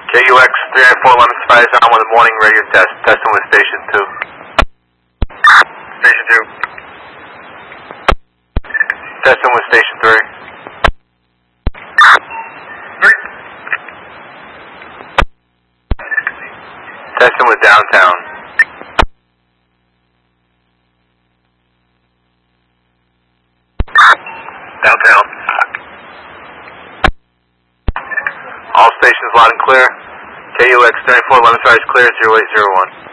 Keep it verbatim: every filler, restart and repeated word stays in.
K U X three nine four Lemon Spice on with the morning radio test. Testing with station two. Station two. Testing with station three. Three. Testing with downtown. Downtown. All stations loud and clear. K U X three nine four Lemon Spice clear, zero eight zero one.